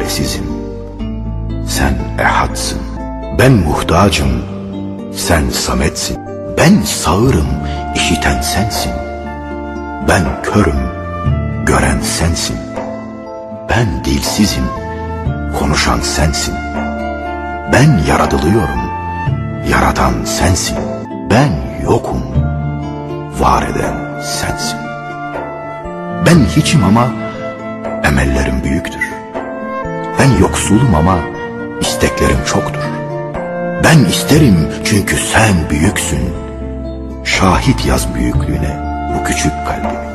çaresizim, sen ehadsın. Ben muhtacım, sen sametsin. Ben sağırım, işiten sensin. Ben körüm, gören sensin. Ben dilsizim, konuşan sensin. Ben yaratılıyorum, yaratan sensin. Ben yokum, var eden sensin. Ben hiçim ama emellerim büyüktür. Ben yoksulum ama isteklerim çoktur. Ben isterim çünkü sen büyüksün. Şahit yaz büyüklüğüne bu küçük kalbimi.